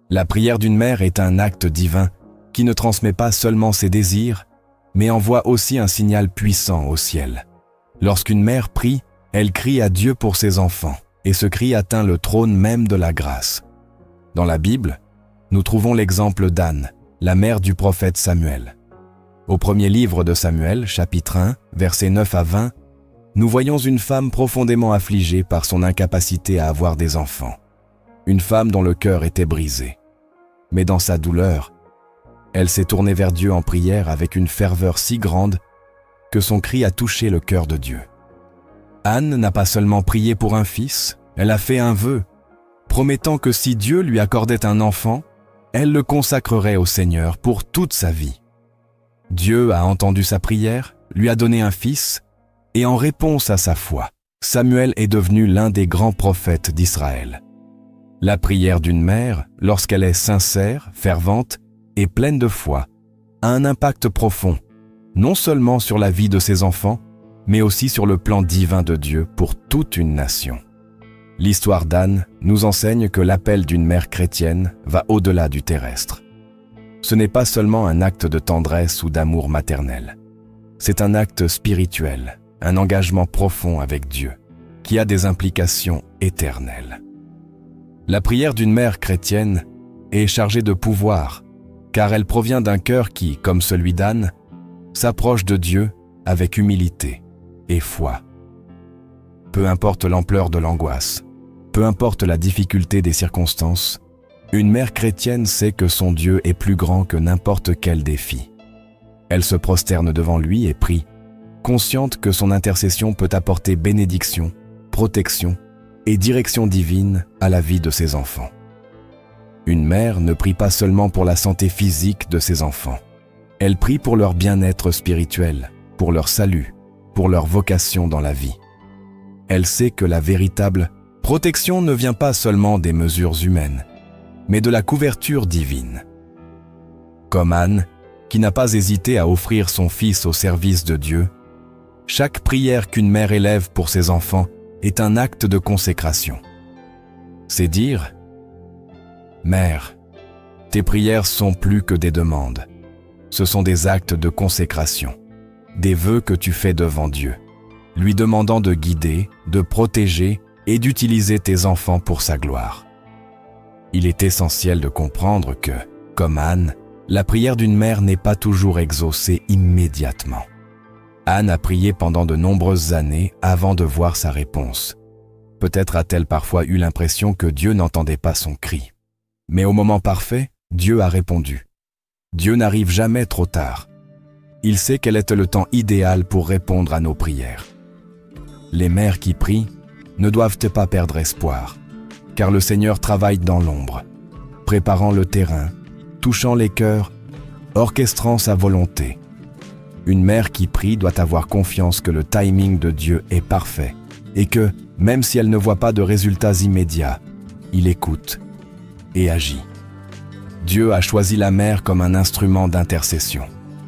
La prière d'une mère est un acte divin qui ne transmet pas seulement ses désirs, mais envoie aussi un signal puissant au ciel. Lorsqu'une mère prie, elle crie à Dieu pour ses enfants, et ce cri atteint le trône même de la grâce. Dans la Bible, nous trouvons l'exemple d'Anne, la mère du prophète Samuel. Au premier livre de Samuel, chapitre 1, versets 9 à 20, nous voyons une femme profondément affligée par son incapacité à avoir des enfants. Une femme dont le cœur était brisé. Mais dans sa douleur, elle s'est tournée vers Dieu en prière avec une ferveur si grande que son cri a touché le cœur de Dieu. Anne n'a pas seulement prié pour un fils, elle a fait un vœu, promettant que si Dieu lui accordait un enfant, elle le consacrerait au Seigneur pour toute sa vie. Dieu a entendu sa prière, lui a donné un fils, et en réponse à sa foi, Samuel est devenu l'un des grands prophètes d'Israël. La prière d'une mère, lorsqu'elle est sincère, fervente et pleine de foi, a un impact profond, non seulement sur la vie de ses enfants, mais aussi sur le plan divin de Dieu pour toute une nation. L'histoire d'Anne nous enseigne que l'appel d'une mère chrétienne va au-delà du terrestre. Ce n'est pas seulement un acte de tendresse ou d'amour maternel. C'est un acte spirituel, un engagement profond avec Dieu, qui a des implications éternelles. La prière d'une mère chrétienne est chargée de pouvoir, car elle provient d'un cœur qui, comme celui d'Anne, s'approche de Dieu avec humilité et foi. Peu importe l'ampleur de l'angoisse, peu importe la difficulté des circonstances, une mère chrétienne sait que son Dieu est plus grand que n'importe quel défi. Elle se prosterne devant lui et prie, consciente que son intercession peut apporter bénédiction, protection et direction divine à la vie de ses enfants. Une mère ne prie pas seulement pour la santé physique de ses enfants. Elle prie pour leur bien-être spirituel, pour leur salut, pour leur vocation dans la vie. Elle sait que la véritable protection ne vient pas seulement des mesures humaines, mais de la couverture divine. Comme Anne, qui n'a pas hésité à offrir son fils au service de Dieu, chaque prière qu'une mère élève pour ses enfants est un acte de consécration. C'est dire: Mère, tes prières sont plus que des demandes. Ce sont des actes de consécration, des vœux que tu fais devant Dieu, lui demandant de guider, de protéger et d'utiliser tes enfants pour sa gloire. Il est essentiel de comprendre que, comme Anne, la prière d'une mère n'est pas toujours exaucée immédiatement. Anne a prié pendant de nombreuses années avant de voir sa réponse. Peut-être a-t-elle parfois eu l'impression que Dieu n'entendait pas son cri. Mais au moment parfait, Dieu a répondu. Dieu n'arrive jamais trop tard. Il sait quel est le temps idéal pour répondre à nos prières. Les mères qui prient ne doivent pas perdre espoir, car le Seigneur travaille dans l'ombre, préparant le terrain, touchant les cœurs, orchestrant sa volonté. Une mère qui prie doit avoir confiance que le timing de Dieu est parfait et que, même si elle ne voit pas de résultats immédiats, il écoute et agit. Dieu a choisi la mère comme un instrument d'intercession.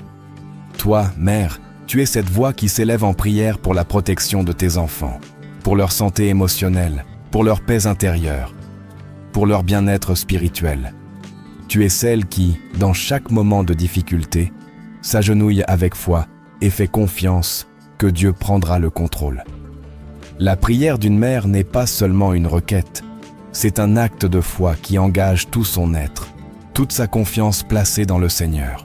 Toi, mère, tu es cette voix qui s'élève en prière pour la protection de tes enfants, pour leur santé émotionnelle, pour leur paix intérieure, pour leur bien-être spirituel. Tu es celle qui, dans chaque moment de difficulté, s'agenouille avec foi et fait confiance que Dieu prendra le contrôle. La prière d'une mère n'est pas seulement une requête, c'est un acte de foi qui engage tout son être, toute sa confiance placée dans le Seigneur.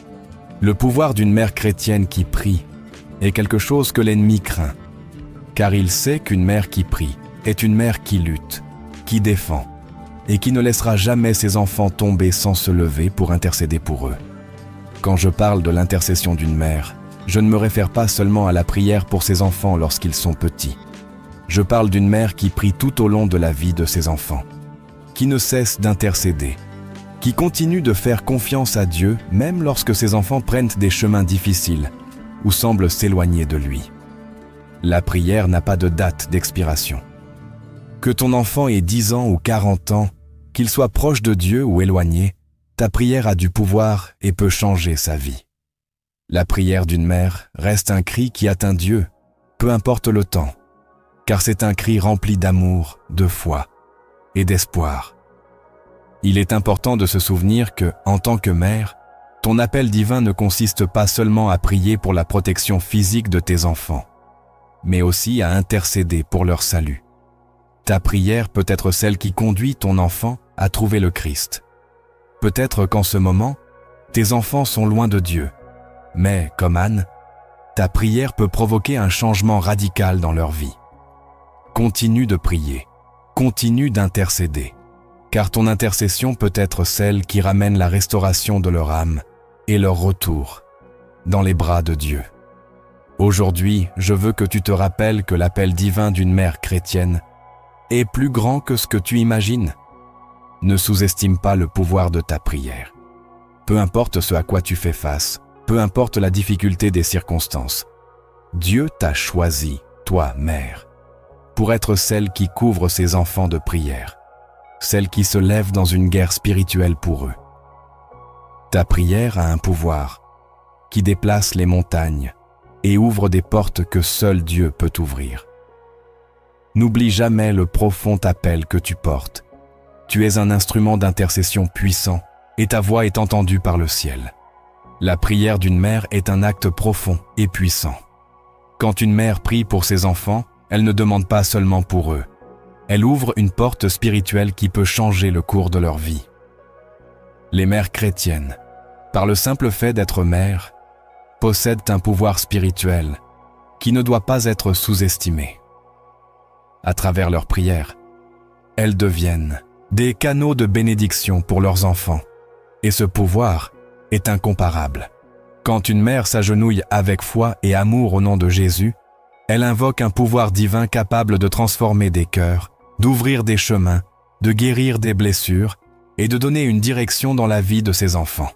Le pouvoir d'une mère chrétienne qui prie est quelque chose que l'ennemi craint, car il sait qu'une mère qui prie est une mère qui lutte, qui défend, et qui ne laissera jamais ses enfants tomber sans se lever pour intercéder pour eux. Quand je parle de l'intercession d'une mère, je ne me réfère pas seulement à la prière pour ses enfants lorsqu'ils sont petits. Je parle d'une mère qui prie tout au long de la vie de ses enfants, qui ne cesse d'intercéder, qui continue de faire confiance à Dieu même lorsque ses enfants prennent des chemins difficiles ou semblent s'éloigner de lui. La prière n'a pas de date d'expiration. Que ton enfant ait 10 ans ou 40 ans, qu'il soit proche de Dieu ou éloigné, ta prière a du pouvoir et peut changer sa vie. La prière d'une mère reste un cri qui atteint Dieu, peu importe le temps, car c'est un cri rempli d'amour, de foi et d'espoir. Il est important de se souvenir que, en tant que mère, ton appel divin ne consiste pas seulement à prier pour la protection physique de tes enfants, mais aussi à intercéder pour leur salut. Ta prière peut être celle qui conduit ton enfant à trouver le Christ. Peut-être qu'en ce moment, tes enfants sont loin de Dieu, mais, comme Anne, ta prière peut provoquer un changement radical dans leur vie. Continue de prier, continue d'intercéder, car ton intercession peut être celle qui ramène la restauration de leur âme et leur retour dans les bras de Dieu. Aujourd'hui, je veux que tu te rappelles que l'appel divin d'une mère chrétienne est plus grand que ce que tu imagines. Ne sous-estime pas le pouvoir de ta prière. Peu importe ce à quoi tu fais face, peu importe la difficulté des circonstances, Dieu t'a choisi, toi, mère, pour être celle qui couvre ses enfants de prière, celle qui se lève dans une guerre spirituelle pour eux. Ta prière a un pouvoir qui déplace les montagnes et ouvre des portes que seul Dieu peut ouvrir. N'oublie jamais le profond appel que tu portes. Tu es un instrument d'intercession puissant et ta voix est entendue par le ciel. La prière d'une mère est un acte profond et puissant. Quand une mère prie pour ses enfants, elle ne demande pas seulement pour eux. Elle ouvre une porte spirituelle qui peut changer le cours de leur vie. Les mères chrétiennes, par le simple fait d'être mères, possèdent un pouvoir spirituel qui ne doit pas être sous-estimé. À travers leurs prières, elles deviennent des canaux de bénédiction pour leurs enfants. Et ce pouvoir est incomparable. Quand une mère s'agenouille avec foi et amour au nom de Jésus, elle invoque un pouvoir divin capable de transformer des cœurs, d'ouvrir des chemins, de guérir des blessures et de donner une direction dans la vie de ses enfants.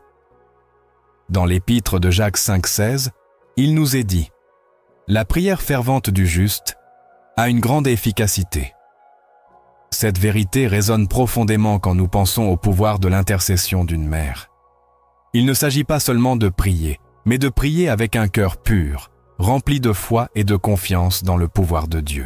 Dans l'épître de Jacques 5,16, il nous est dit « La prière fervente du juste a une grande efficacité. » Cette vérité résonne profondément quand nous pensons au pouvoir de l'intercession d'une mère. Il ne s'agit pas seulement de prier, mais de prier avec un cœur pur, rempli de foi et de confiance dans le pouvoir de Dieu.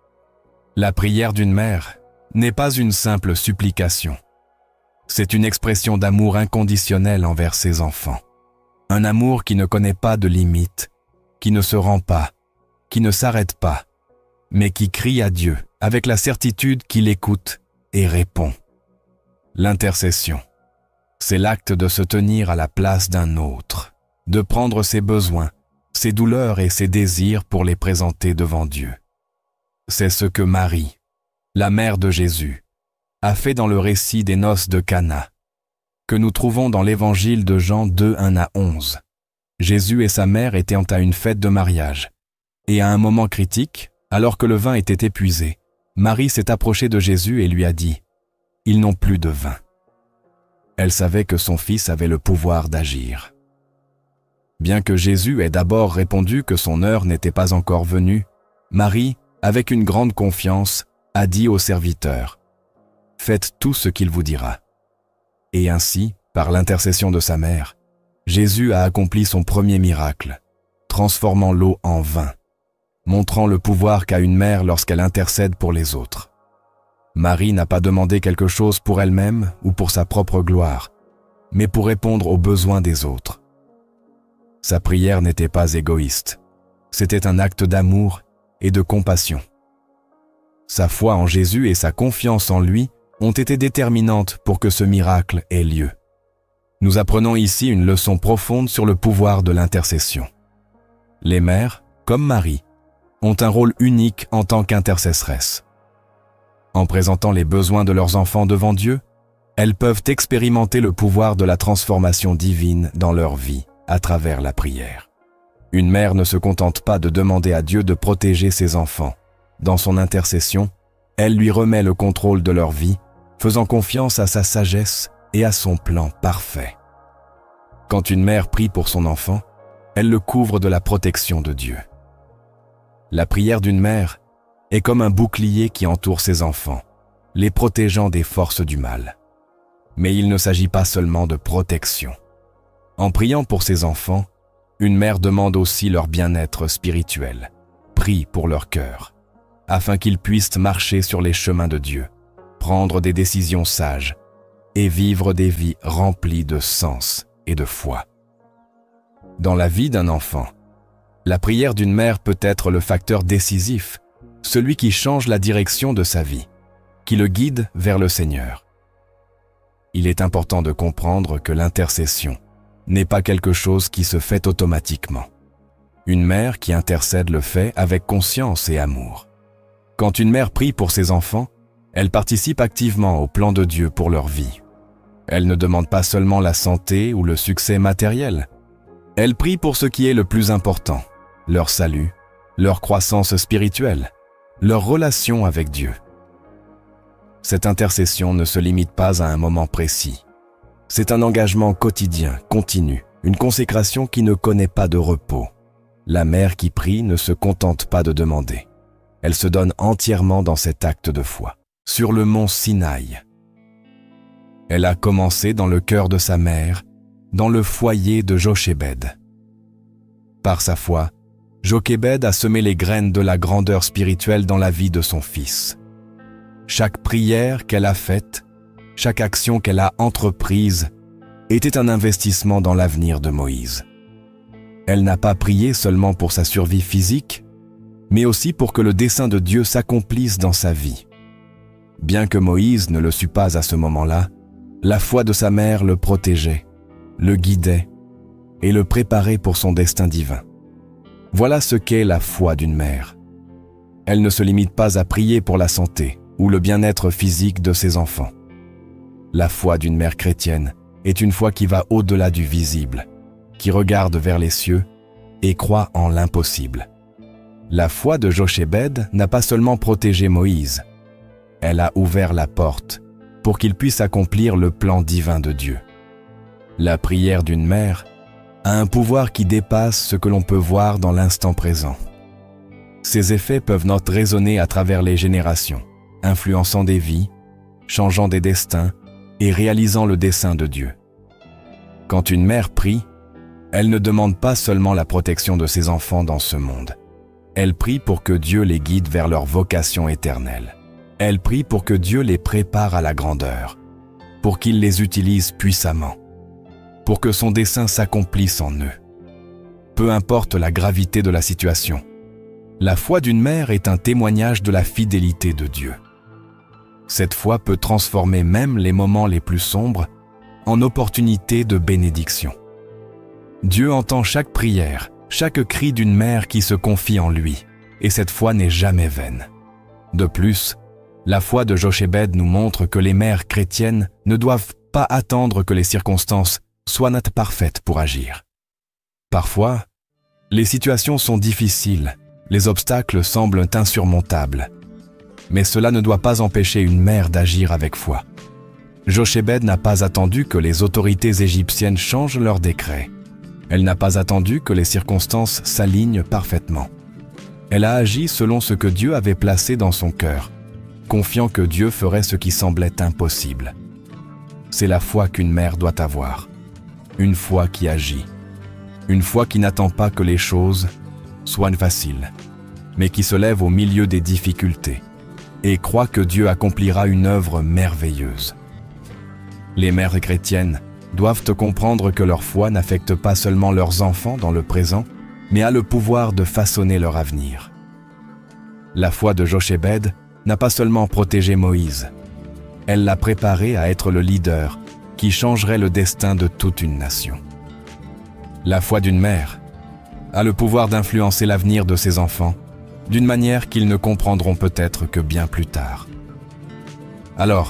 La prière d'une mère n'est pas une simple supplication. C'est une expression d'amour inconditionnel envers ses enfants. Un amour qui ne connaît pas de limites, qui ne se rend pas, qui ne s'arrête pas, mais qui crie à Dieu avec la certitude qu'il écoute et répond. L'intercession, c'est l'acte de se tenir à la place d'un autre, de prendre ses besoins, ses douleurs et ses désirs pour les présenter devant Dieu. C'est ce que Marie, la mère de Jésus, a fait dans le récit des noces de Cana, que nous trouvons dans l'évangile de Jean 2, 1 à 11. Jésus et sa mère étaient à une fête de mariage, et à un moment critique, alors que le vin était épuisé, Marie s'est approchée de Jésus et lui a dit « Ils n'ont plus de vin ». Elle savait que son fils avait le pouvoir d'agir. Bien que Jésus ait d'abord répondu que son heure n'était pas encore venue, Marie, avec une grande confiance, a dit au serviteur « Faites tout ce qu'il vous dira ». Et ainsi, par l'intercession de sa mère, Jésus a accompli son premier miracle, transformant l'eau en vin, montrant le pouvoir qu'a une mère lorsqu'elle intercède pour les autres. Marie n'a pas demandé quelque chose pour elle-même ou pour sa propre gloire, mais pour répondre aux besoins des autres. Sa prière n'était pas égoïste, c'était un acte d'amour et de compassion. Sa foi en Jésus et sa confiance en lui ont été déterminantes pour que ce miracle ait lieu. Nous apprenons ici une leçon profonde sur le pouvoir de l'intercession. Les mères, comme Marie, ont un rôle unique en tant qu'intercesseresses. En présentant les besoins de leurs enfants devant Dieu, elles peuvent expérimenter le pouvoir de la transformation divine dans leur vie à travers la prière. Une mère ne se contente pas de demander à Dieu de protéger ses enfants. Dans son intercession, elle lui remet le contrôle de leur vie, faisant confiance à sa sagesse et à son plan parfait. Quand une mère prie pour son enfant, elle le couvre de la protection de Dieu. La prière d'une mère est comme un bouclier qui entoure ses enfants, les protégeant des forces du mal. Mais il ne s'agit pas seulement de protection. En priant pour ses enfants, une mère demande aussi leur bien-être spirituel, prie pour leur cœur, afin qu'ils puissent marcher sur les chemins de Dieu, prendre des décisions sages et vivre des vies remplies de sens et de foi. Dans la vie d'un enfant, la prière d'une mère peut être le facteur décisif, celui qui change la direction de sa vie, qui le guide vers le Seigneur. Il est important de comprendre que l'intercession n'est pas quelque chose qui se fait automatiquement. Une mère qui intercède le fait avec conscience et amour. Quand une mère prie pour ses enfants, elle participe activement au plan de Dieu pour leur vie. Elle ne demande pas seulement la santé ou le succès matériel. Elle prie pour ce qui est le plus important, leur salut, leur croissance spirituelle, leur relation avec Dieu. Cette intercession ne se limite pas à un moment précis. C'est un engagement quotidien, continu, une consécration qui ne connaît pas de repos. La mère qui prie ne se contente pas de demander. Elle se donne entièrement dans cet acte de foi, sur le mont Sinaï. Elle a commencé dans le cœur de sa mère, dans le foyer de Jochébed. Par sa foi, Jochébed a semé les graines de la grandeur spirituelle dans la vie de son fils. Chaque prière qu'elle a faite, chaque action qu'elle a entreprise, était un investissement dans l'avenir de Moïse. Elle n'a pas prié seulement pour sa survie physique, mais aussi pour que le dessein de Dieu s'accomplisse dans sa vie. Bien que Moïse ne le sût pas à ce moment-là, la foi de sa mère le protégeait, le guidait et le préparait pour son destin divin. Voilà ce qu'est la foi d'une mère. Elle ne se limite pas à prier pour la santé ou le bien-être physique de ses enfants. La foi d'une mère chrétienne est une foi qui va au-delà du visible, qui regarde vers les cieux et croit en l'impossible. La foi de Jochébed n'a pas seulement protégé Moïse, elle a ouvert la porte pour qu'il puisse accomplir le plan divin de Dieu. La prière d'une mère a un pouvoir qui dépasse ce que l'on peut voir dans l'instant présent. Ses effets peuvent notre résonner à travers les générations, influençant des vies, changeant des destins et réalisant le dessein de Dieu. Quand une mère prie, elle ne demande pas seulement la protection de ses enfants dans ce monde. Elle prie pour que Dieu les guide vers leur vocation éternelle. Elle prie pour que Dieu les prépare à la grandeur, pour qu'il les utilise puissamment, pour que son dessein s'accomplisse en eux. Peu importe la gravité de la situation, la foi d'une mère est un témoignage de la fidélité de Dieu. Cette foi peut transformer même les moments les plus sombres en opportunités de bénédiction. Dieu entend chaque prière, chaque cri d'une mère qui se confie en lui, et cette foi n'est jamais vaine. De plus, la foi de Jochébed nous montre que les mères chrétiennes ne doivent pas attendre que les circonstances soient parfaites pour agir. Parfois, les situations sont difficiles, les obstacles semblent insurmontables, mais cela ne doit pas empêcher une mère d'agir avec foi. Jochébed n'a pas attendu que les autorités égyptiennes changent leurs décrets. Elle n'a pas attendu que les circonstances s'alignent parfaitement. Elle a agi selon ce que Dieu avait placé dans son cœur, confiant que Dieu ferait ce qui semblait impossible. C'est la foi qu'une mère doit avoir, une foi qui agit, une foi qui n'attend pas que les choses soient faciles, mais qui se lève au milieu des difficultés et croit que Dieu accomplira une œuvre merveilleuse. Les mères chrétiennes doivent comprendre que leur foi n'affecte pas seulement leurs enfants dans le présent, mais a le pouvoir de façonner leur avenir. La foi de Jochébed n'a pas seulement protégé Moïse, elle l'a préparé à être le leader qui changerait le destin de toute une nation. La foi d'une mère a le pouvoir d'influencer l'avenir de ses enfants d'une manière qu'ils ne comprendront peut-être que bien plus tard. Alors,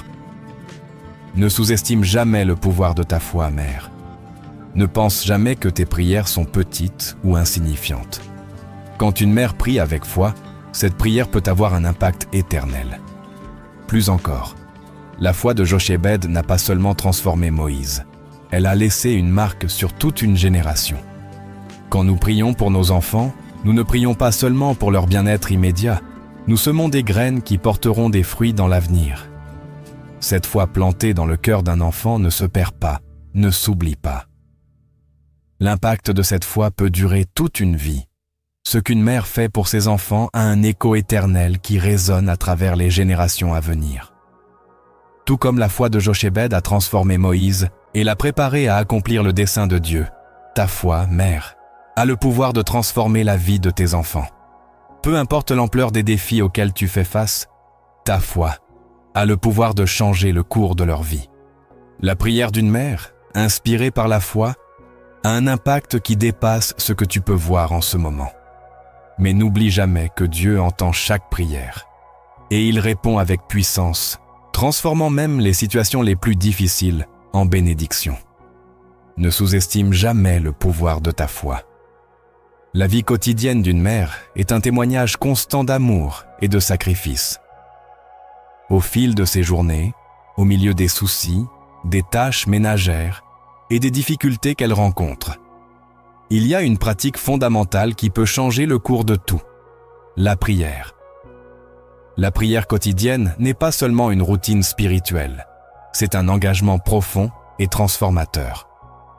ne sous-estime jamais le pouvoir de ta foi, mère. Ne pense jamais que tes prières sont petites ou insignifiantes. Quand une mère prie avec foi, cette prière peut avoir un impact éternel. Plus encore, la foi de Jochébed n'a pas seulement transformé Moïse, elle a laissé une marque sur toute une génération. Quand nous prions pour nos enfants, nous ne prions pas seulement pour leur bien-être immédiat, nous semons des graines qui porteront des fruits dans l'avenir. Cette foi plantée dans le cœur d'un enfant ne se perd pas, ne s'oublie pas. L'impact de cette foi peut durer toute une vie. Ce qu'une mère fait pour ses enfants a un écho éternel qui résonne à travers les générations à venir. tout comme la foi de Jochébed a transformé Moïse et l'a préparé à accomplir le dessein de Dieu. Ta foi, mère, a le pouvoir de transformer la vie de tes enfants. Peu importe l'ampleur des défis auxquels tu fais face, ta foi a le pouvoir de changer le cours de leur vie. La prière d'une mère, inspirée par la foi, a un impact qui dépasse ce que tu peux voir en ce moment. Mais n'oublie jamais que Dieu entend chaque prière et il répond avec puissance, transformant même les situations les plus difficiles en bénédiction. Ne sous-estime jamais le pouvoir de ta foi. La vie quotidienne d'une mère est un témoignage constant d'amour et de sacrifice. Au fil de ses journées, au milieu des soucis, des tâches ménagères et des difficultés qu'elle rencontre, il y a une pratique fondamentale qui peut changer le cours de tout, la prière. La prière quotidienne n'est pas seulement une routine spirituelle, c'est un engagement profond et transformateur.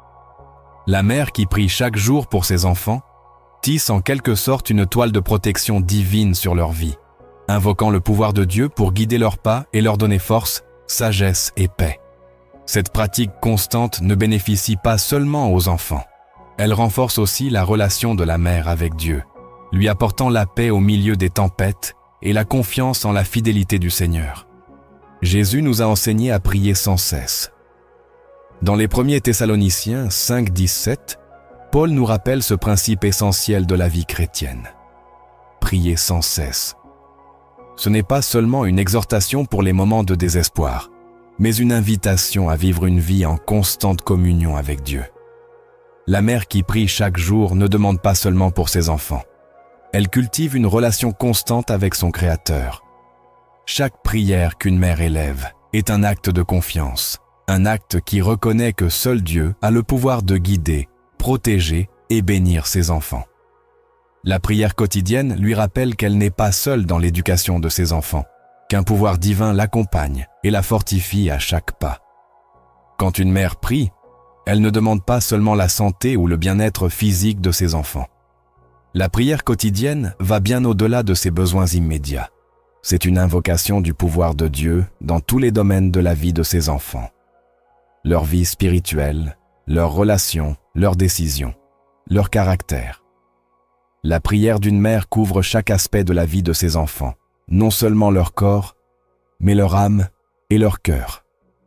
La mère qui prie chaque jour pour ses enfants tisse en quelque sorte une toile de protection divine sur leur vie, invoquant le pouvoir de Dieu pour guider leurs pas et leur donner force, sagesse et paix. Cette pratique constante ne bénéficie pas seulement aux enfants. Elle renforce aussi la relation de la mère avec Dieu, lui apportant la paix au milieu des tempêtes et la confiance en la fidélité du Seigneur. Jésus nous a enseigné à prier sans cesse. Dans les 1er Thessaloniciens 5:17, Paul nous rappelle ce principe essentiel de la vie chrétienne. Prier sans cesse. Ce n'est pas seulement une exhortation pour les moments de désespoir, mais une invitation à vivre une vie en constante communion avec Dieu. La mère qui prie chaque jour ne demande pas seulement pour ses enfants. Elle cultive une relation constante avec son Créateur. Chaque prière qu'une mère élève est un acte de confiance, un acte qui reconnaît que seul Dieu a le pouvoir de guider, protéger et bénir ses enfants. La prière quotidienne lui rappelle qu'elle n'est pas seule dans l'éducation de ses enfants, qu'un pouvoir divin l'accompagne et la fortifie à chaque pas. Quand une mère prie, elle ne demande pas seulement la santé ou le bien-être physique de ses enfants. La prière quotidienne va bien au-delà de ses besoins immédiats. C'est une invocation du pouvoir de Dieu dans tous les domaines de la vie de ses enfants. Leur vie spirituelle, leurs relations, leurs décisions, leur caractère. La prière d'une mère couvre chaque aspect de la vie de ses enfants, non seulement leur corps, mais leur âme et leur cœur.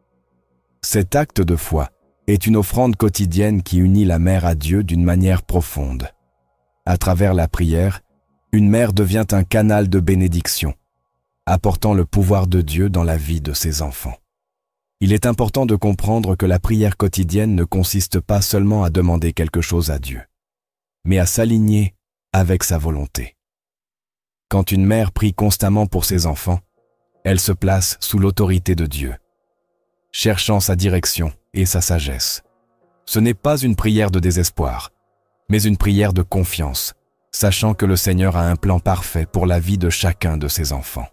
Cet acte de foi est une offrande quotidienne qui unit la mère à Dieu d'une manière profonde. À travers la prière, une mère devient un canal de bénédiction, apportant le pouvoir de Dieu dans la vie de ses enfants. Il est important de comprendre que la prière quotidienne ne consiste pas seulement à demander quelque chose à Dieu, mais à s'aligner avec sa volonté. Quand une mère prie constamment pour ses enfants, elle se place sous l'autorité de Dieu, cherchant sa direction et sa sagesse. Ce n'est pas une prière de désespoir, mais une prière de confiance, sachant que le Seigneur a un plan parfait pour la vie de chacun de ses enfants.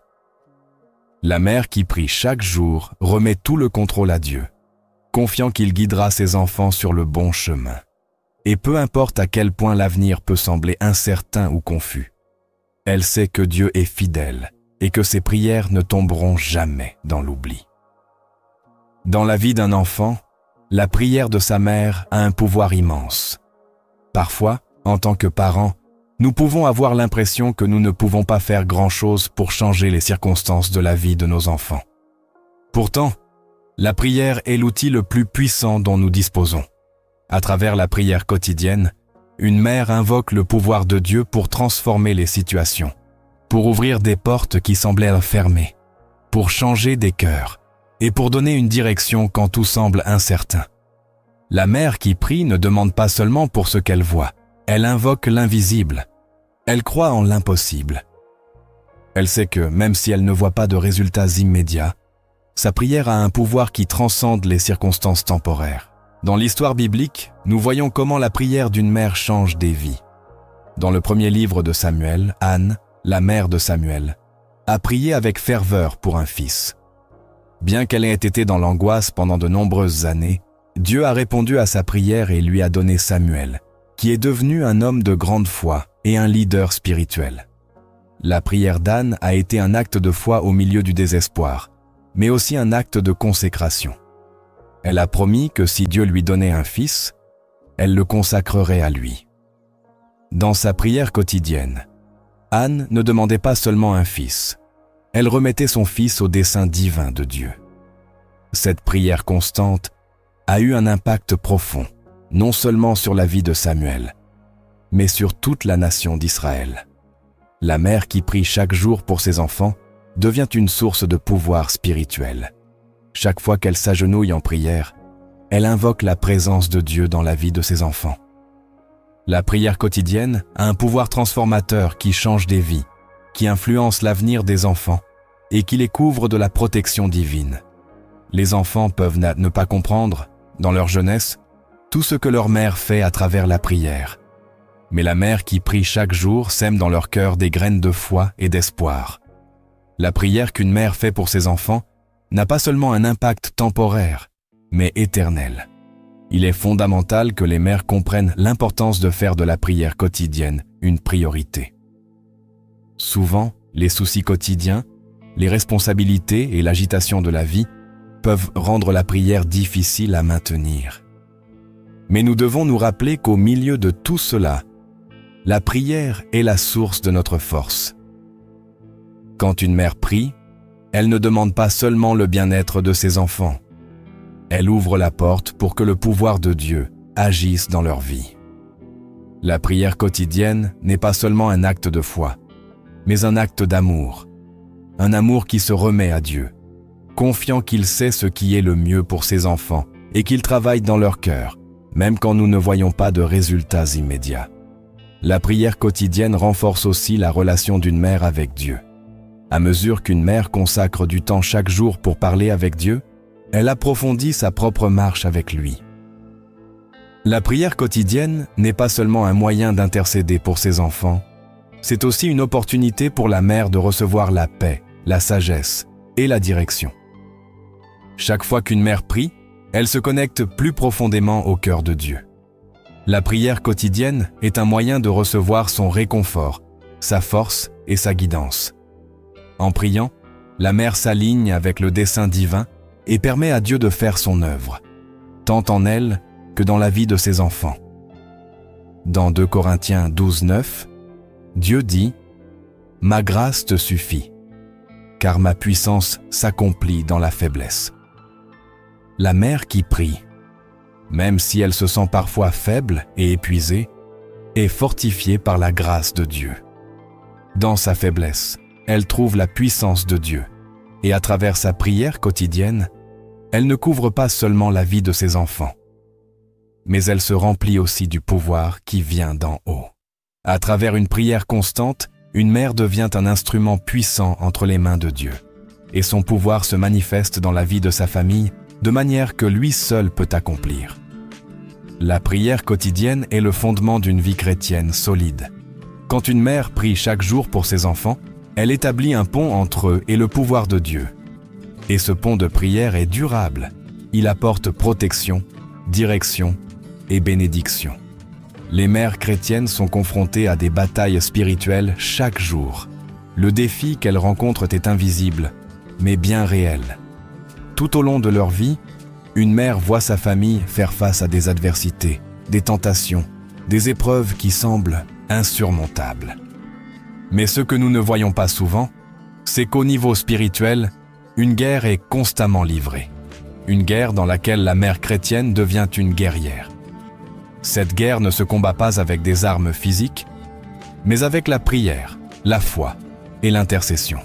La mère qui prie chaque jour remet tout le contrôle à Dieu, confiant qu'il guidera ses enfants sur le bon chemin. Et peu importe à quel point l'avenir peut sembler incertain ou confus, elle sait que Dieu est fidèle et que ses prières ne tomberont jamais dans l'oubli. Dans la vie d'un enfant, la prière de sa mère a un pouvoir immense. Parfois, en tant que parents, nous pouvons avoir l'impression que nous ne pouvons pas faire grand-chose pour changer les circonstances de la vie de nos enfants. Pourtant, la prière est l'outil le plus puissant dont nous disposons. À travers la prière quotidienne, une mère invoque le pouvoir de Dieu pour transformer les situations, pour ouvrir des portes qui semblaient fermées, pour changer des cœurs et pour donner une direction quand tout semble incertain. La mère qui prie ne demande pas seulement pour ce qu'elle voit, elle invoque l'invisible. Elle croit en l'impossible. Elle sait que même si elle ne voit pas de résultats immédiats, sa prière a un pouvoir qui transcende les circonstances temporaires. Dans l'histoire biblique, nous voyons comment la prière d'une mère change des vies. Dans le premier livre de Samuel, Anne, la mère de Samuel, a prié avec ferveur pour un fils. Bien qu'elle ait été dans l'angoisse pendant de nombreuses années, Dieu a répondu à sa prière et lui a donné Samuel, qui est devenu un homme de grande foi et un leader spirituel. La prière d'Anne a été un acte de foi au milieu du désespoir, mais aussi un acte de consécration. Elle a promis que si Dieu lui donnait un fils, elle le consacrerait à lui. Dans sa prière quotidienne, Anne ne demandait pas seulement un fils, elle remettait son fils au dessein divin de Dieu. Cette prière constante a eu un impact profond, non seulement sur la vie de Samuel, mais sur toute la nation d'Israël. La mère qui prie chaque jour pour ses enfants devient une source de pouvoir spirituel. Chaque fois qu'elle s'agenouille en prière, elle invoque la présence de Dieu dans la vie de ses enfants. La prière quotidienne a un pouvoir transformateur qui change des vies, qui influence l'avenir des enfants et qui les couvre de la protection divine. Les enfants peuvent ne pas comprendre, dans leur jeunesse, tout ce que leur mère fait à travers la prière. Mais la mère qui prie chaque jour sème dans leur cœur des graines de foi et d'espoir. La prière qu'une mère fait pour ses enfants n'a pas seulement un impact temporaire, mais éternel. Il est fondamental que les mères comprennent l'importance de faire de la prière quotidienne une priorité. Souvent, les soucis quotidiens, les responsabilités et l'agitation de la vie peuvent rendre la prière difficile à maintenir. Mais nous devons nous rappeler qu'au milieu de tout cela, la prière est la source de notre force. Quand une mère prie, elle ne demande pas seulement le bien-être de ses enfants. Elle ouvre la porte pour que le pouvoir de Dieu agisse dans leur vie. La prière quotidienne n'est pas seulement un acte de foi, mais un acte d'amour. Un amour qui se remet à Dieu, confiant qu'il sait ce qui est le mieux pour ses enfants et qu'il travaille dans leur cœur, même quand nous ne voyons pas de résultats immédiats. La prière quotidienne renforce aussi la relation d'une mère avec Dieu. À mesure qu'une mère consacre du temps chaque jour pour parler avec Dieu, elle approfondit sa propre marche avec lui. La prière quotidienne n'est pas seulement un moyen d'intercéder pour ses enfants, c'est aussi une opportunité pour la mère de recevoir la paix, la sagesse et la direction. Chaque fois qu'une mère prie, elle se connecte plus profondément au cœur de Dieu. La prière quotidienne est un moyen de recevoir son réconfort, sa force et sa guidance. En priant, la mère s'aligne avec le dessein divin et permet à Dieu de faire son œuvre, tant en elle que dans la vie de ses enfants. Dans 2 Corinthiens 12:9, Dieu dit « Ma grâce te suffit, car ma puissance s'accomplit dans la faiblesse. » La mère qui prie, même si elle se sent parfois faible et épuisée, est fortifiée par la grâce de Dieu. Dans sa faiblesse, elle trouve la puissance de Dieu, et à travers sa prière quotidienne, elle ne couvre pas seulement la vie de ses enfants, mais elle se remplit aussi du pouvoir qui vient d'en haut. À travers une prière constante, une mère devient un instrument puissant entre les mains de Dieu, et son pouvoir se manifeste dans la vie de sa famille de manière que lui seul peut accomplir. La prière quotidienne est le fondement d'une vie chrétienne solide. Quand une mère prie chaque jour pour ses enfants, elle établit un pont entre eux et le pouvoir de Dieu. Et ce pont de prière est durable. Il apporte protection, direction et bénédiction. Les mères chrétiennes sont confrontées à des batailles spirituelles chaque jour. Le défi qu'elles rencontrent est invisible, mais bien réel. Tout au long de leur vie, une mère voit sa famille faire face à des adversités, des tentations, des épreuves qui semblent insurmontables. Mais ce que nous ne voyons pas souvent, c'est qu'au niveau spirituel, une guerre est constamment livrée. Une guerre dans laquelle la mère chrétienne devient une guerrière. Cette guerre ne se combat pas avec des armes physiques, mais avec la prière, la foi et l'intercession.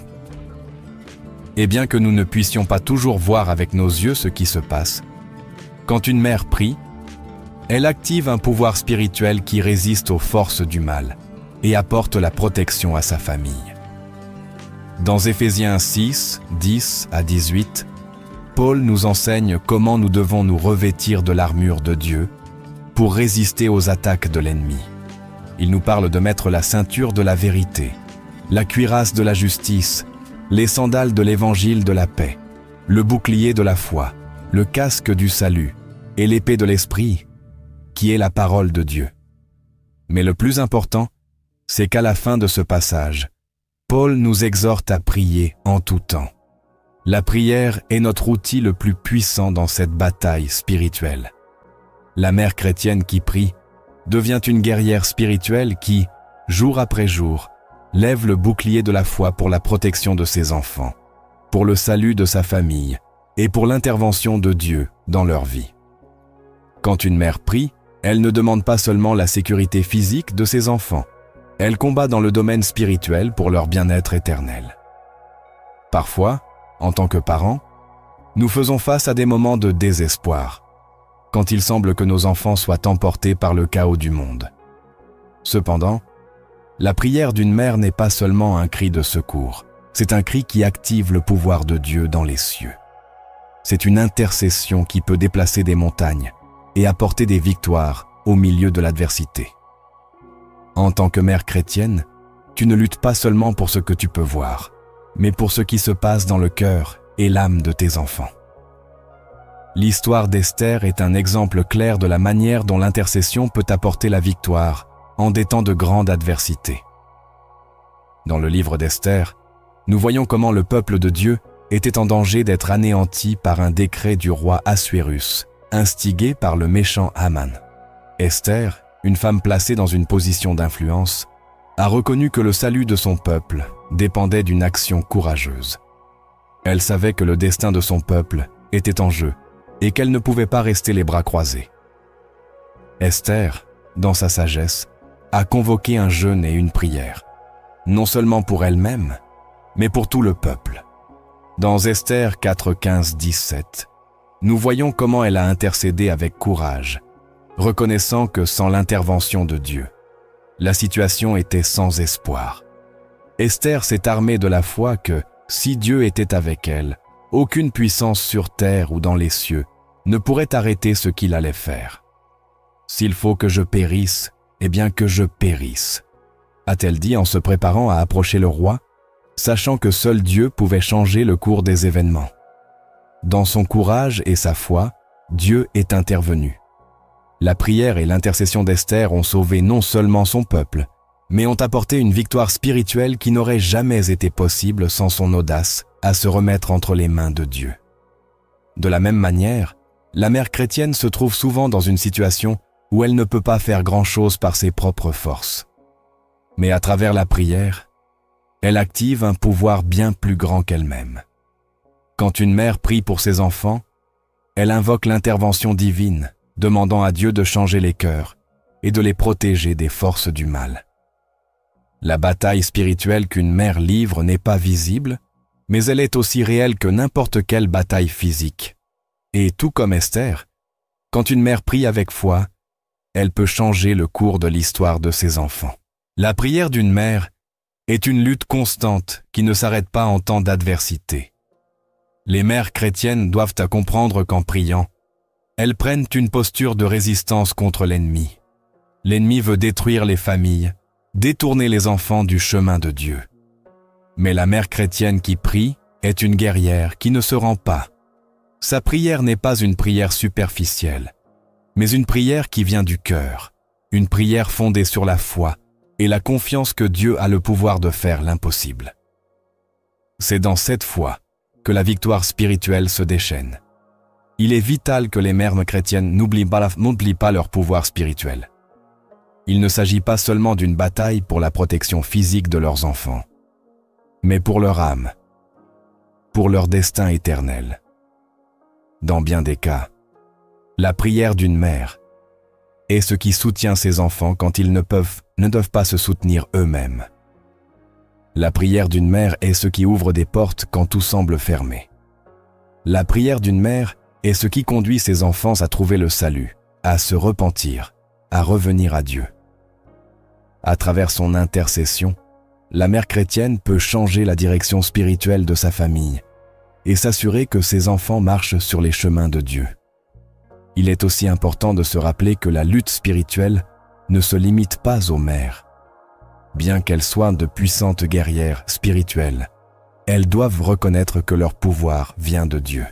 Et bien que nous ne puissions pas toujours voir avec nos yeux ce qui se passe, quand une mère prie, elle active un pouvoir spirituel qui résiste aux forces du mal et apporte la protection à sa famille. Dans Éphésiens 6, 10 à 18, Paul nous enseigne comment nous devons nous revêtir de l'armure de Dieu pour résister aux attaques de l'ennemi. Il nous parle de mettre la ceinture de la vérité, la cuirasse de la justice, les sandales de l'évangile de la paix, le bouclier de la foi, le casque du salut et l'épée de l'esprit, qui est la parole de Dieu. Mais le plus important, c'est qu'à la fin de ce passage, Paul nous exhorte à prier en tout temps. La prière est notre outil le plus puissant dans cette bataille spirituelle. La mère chrétienne qui prie devient une guerrière spirituelle qui, jour après jour, lève le bouclier de la foi pour la protection de ses enfants, pour le salut de sa famille et pour l'intervention de Dieu dans leur vie. Quand une mère prie, elle ne demande pas seulement la sécurité physique de ses enfants, elle combat dans le domaine spirituel pour leur bien-être éternel. Parfois, en tant que parents, nous faisons face à des moments de désespoir, quand il semble que nos enfants soient emportés par le chaos du monde. Cependant, la prière d'une mère n'est pas seulement un cri de secours, c'est un cri qui active le pouvoir de Dieu dans les cieux. C'est une intercession qui peut déplacer des montagnes et apporter des victoires au milieu de l'adversité. En tant que mère chrétienne, tu ne luttes pas seulement pour ce que tu peux voir, mais pour ce qui se passe dans le cœur et l'âme de tes enfants. L'histoire d'Esther est un exemple clair de la manière dont l'intercession peut apporter la victoire en des temps de grande adversité. Dans le livre d'Esther, nous voyons comment le peuple de Dieu était en danger d'être anéanti par un décret du roi Assuérus, instigé par le méchant Haman. Esther, une femme placée dans une position d'influence, a reconnu que le salut de son peuple dépendait d'une action courageuse. Elle savait que le destin de son peuple était en jeu et qu'elle ne pouvait pas rester les bras croisés. Esther, dans sa sagesse, a convoqué un jeûne et une prière, non seulement pour elle-même, mais pour tout le peuple. Dans Esther 4:15-17, nous voyons comment elle a intercédé avec courage, reconnaissant que sans l'intervention de Dieu, la situation était sans espoir. Esther s'est armée de la foi que, si Dieu était avec elle, aucune puissance sur terre ou dans les cieux ne pourrait arrêter ce qu'il allait faire. « S'il faut que je périsse, eh bien que je périsse », a-t-elle dit en se préparant à approcher le roi, sachant que seul Dieu pouvait changer le cours des événements. Dans son courage et sa foi, Dieu est intervenu. La prière et l'intercession d'Esther ont sauvé non seulement son peuple, mais ont apporté une victoire spirituelle qui n'aurait jamais été possible sans son audace à se remettre entre les mains de Dieu. De la même manière, la mère chrétienne se trouve souvent dans une situation où elle ne peut pas faire grand-chose par ses propres forces. Mais à travers la prière, elle active un pouvoir bien plus grand qu'elle-même. Quand une mère prie pour ses enfants, elle invoque l'intervention divine, demandant à Dieu de changer les cœurs et de les protéger des forces du mal. La bataille spirituelle qu'une mère livre n'est pas visible, mais elle est aussi réelle que n'importe quelle bataille physique. Et tout comme Esther, quand une mère prie avec foi, elle peut changer le cours de l'histoire de ses enfants. La prière d'une mère est une lutte constante qui ne s'arrête pas en temps d'adversité. Les mères chrétiennes doivent à comprendre qu'en priant, elles prennent une posture de résistance contre l'ennemi. L'ennemi veut détruire les familles, détourner les enfants du chemin de Dieu. Mais la mère chrétienne qui prie est une guerrière qui ne se rend pas. Sa prière n'est pas une prière superficielle, mais une prière qui vient du cœur, une prière fondée sur la foi et la confiance que Dieu a le pouvoir de faire l'impossible. C'est dans cette foi que la victoire spirituelle se déchaîne. Il est vital que les mères chrétiennes n'oublient pas leur pouvoir spirituel. Il ne s'agit pas seulement d'une bataille pour la protection physique de leurs enfants, mais pour leur âme, pour leur destin éternel. Dans bien des cas, la prière d'une mère est ce qui soutient ses enfants quand ils ne doivent pas se soutenir eux-mêmes. La prière d'une mère est ce qui ouvre des portes quand tout semble fermé. La prière d'une mère est ce qui conduit ses enfants à trouver le salut, à se repentir, à revenir à Dieu. À travers son intercession, la mère chrétienne peut changer la direction spirituelle de sa famille et s'assurer que ses enfants marchent sur les chemins de Dieu. Il est aussi important de se rappeler que la lutte spirituelle ne se limite pas aux mères. Bien qu'elles soient de puissantes guerrières spirituelles, elles doivent reconnaître que leur pouvoir vient de Dieu.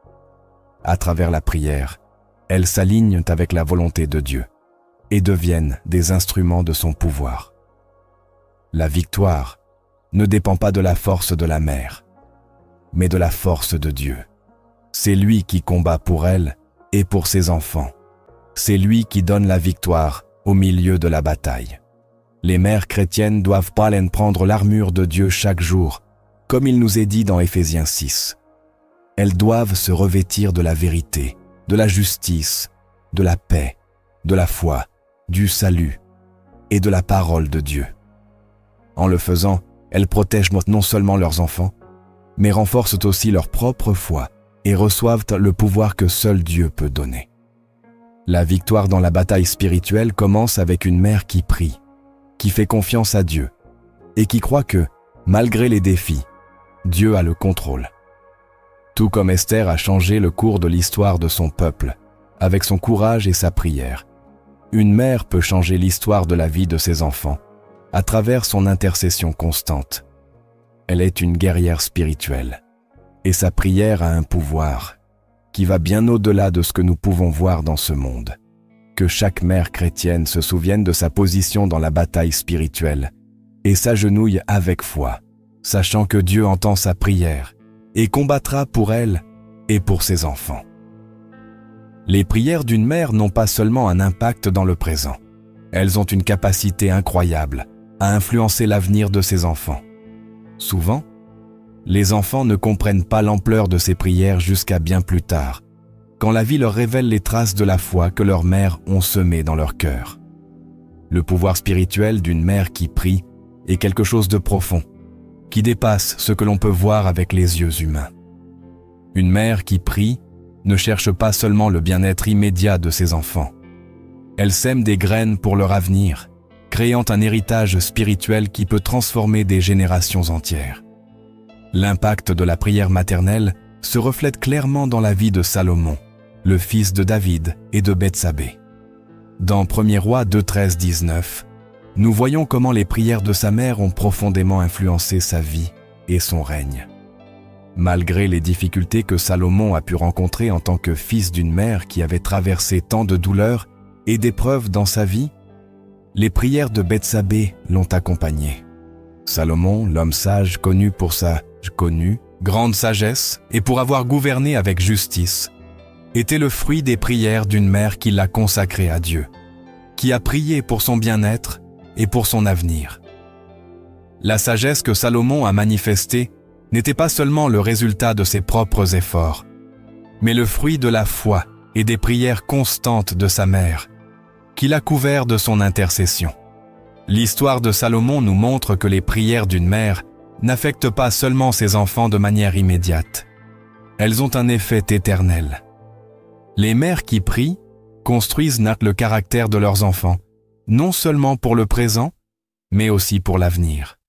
À travers la prière, elles s'alignent avec la volonté de Dieu et deviennent des instruments de son pouvoir. La victoire ne dépend pas de la force de la mère, mais de la force de Dieu. C'est lui qui combat pour elle et pour ses enfants. C'est lui qui donne la victoire au milieu de la bataille. Les mères chrétiennes doivent prendre l'armure de Dieu chaque jour, comme il nous est dit dans Éphésiens 6. Elles doivent se revêtir de la vérité, de la justice, de la paix, de la foi, du salut et de la parole de Dieu. En le faisant, elles protègent non seulement leurs enfants, mais renforcent aussi leur propre foi et reçoivent le pouvoir que seul Dieu peut donner. La victoire dans la bataille spirituelle commence avec une mère qui prie, qui fait confiance à Dieu et qui croit que, malgré les défis, Dieu a le contrôle. Tout comme Esther a changé le cours de l'histoire de son peuple, avec son courage et sa prière, une mère peut changer l'histoire de la vie de ses enfants à travers son intercession constante. Elle est une guerrière spirituelle, et sa prière a un pouvoir qui va bien au-delà de ce que nous pouvons voir dans ce monde. Que chaque mère chrétienne se souvienne de sa position dans la bataille spirituelle et s'agenouille avec foi, sachant que Dieu entend sa prière et combattra pour elle et pour ses enfants. Les prières d'une mère n'ont pas seulement un impact dans le présent, elles ont une capacité incroyable à influencer l'avenir de ses enfants. Souvent, les enfants ne comprennent pas l'ampleur de ces prières jusqu'à bien plus tard, quand la vie leur révèle les traces de la foi que leurs mères ont semées dans leur cœur. Le pouvoir spirituel d'une mère qui prie est quelque chose de profond, qui dépasse ce que l'on peut voir avec les yeux humains. Une mère qui prie ne cherche pas seulement le bien-être immédiat de ses enfants. Elle sème des graines pour leur avenir, créant un héritage spirituel qui peut transformer des générations entières. L'impact de la prière maternelle se reflète clairement dans la vie de Salomon, le fils de David et de Bethsabée. Dans 1er Rois 2:13-19, nous voyons comment les prières de sa mère ont profondément influencé sa vie et son règne. Malgré les difficultés que Salomon a pu rencontrer en tant que fils d'une mère qui avait traversé tant de douleurs et d'épreuves dans sa vie, les prières de Bethsabée l'ont accompagné. Salomon, l'homme sage connu pour sa grande sagesse et pour avoir gouverné avec justice, était le fruit des prières d'une mère qui l'a consacré à Dieu, qui a prié pour son bien-être et pour son avenir. La sagesse que Salomon a manifestée n'était pas seulement le résultat de ses propres efforts, mais le fruit de la foi et des prières constantes de sa mère, qui l'a couvert de son intercession. L'histoire de Salomon nous montre que les prières d'une mère n'affectent pas seulement ses enfants de manière immédiate. Elles ont un effet éternel. Les mères qui prient construisent le caractère de leurs enfants, non seulement pour le présent, mais aussi pour l'avenir.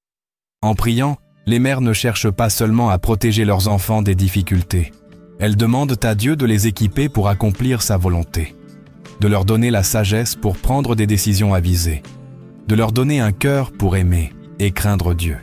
En priant, les mères ne cherchent pas seulement à protéger leurs enfants des difficultés. Elles demandent à Dieu de les équiper pour accomplir sa volonté, de leur donner la sagesse pour prendre des décisions avisées, de leur donner un cœur pour aimer et craindre Dieu.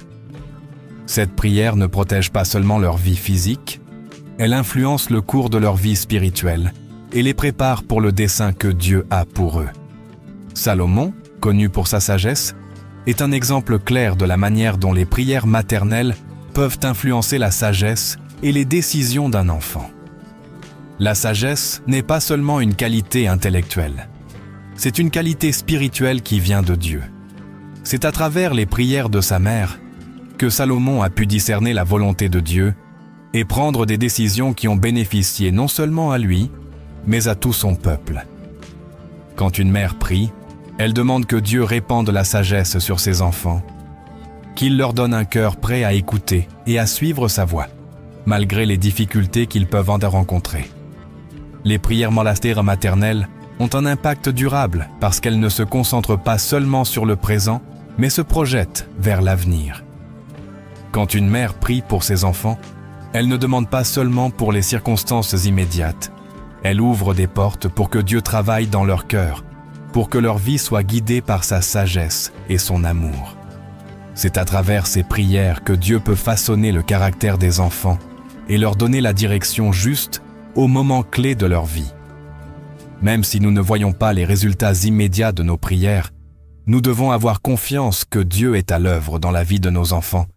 Cette prière ne protège pas seulement leur vie physique, elle influence le cours de leur vie spirituelle et les prépare pour le dessein que Dieu a pour eux. Salomon, connu pour sa sagesse, est un exemple clair de la manière dont les prières maternelles peuvent influencer la sagesse et les décisions d'un enfant. La sagesse n'est pas seulement une qualité intellectuelle, c'est une qualité spirituelle qui vient de Dieu. C'est à travers les prières de sa mère que Salomon a pu discerner la volonté de Dieu et prendre des décisions qui ont bénéficié non seulement à lui, mais à tout son peuple. Quand une mère prie, elle demande que Dieu répande la sagesse sur ses enfants, qu'il leur donne un cœur prêt à écouter et à suivre sa voie, malgré les difficultés qu'ils peuvent en rencontrer. Les prières monastères maternelles ont un impact durable parce qu'elles ne se concentrent pas seulement sur le présent, mais se projettent vers l'avenir. Quand une mère prie pour ses enfants, elle ne demande pas seulement pour les circonstances immédiates. Elle ouvre des portes pour que Dieu travaille dans leur cœur, pour que leur vie soit guidée par sa sagesse et son amour. C'est à travers ces prières que Dieu peut façonner le caractère des enfants et leur donner la direction juste au moment clé de leur vie. Même si nous ne voyons pas les résultats immédiats de nos prières, nous devons avoir confiance que Dieu est à l'œuvre dans la vie de nos enfants